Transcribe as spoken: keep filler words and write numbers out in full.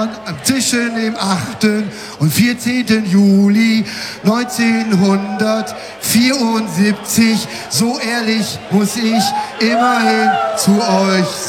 Zwischen dem achten und vierzehnten Juli neunzehnhundertvierundsiebzig, so ehrlich muss ich immerhin zu euch sein.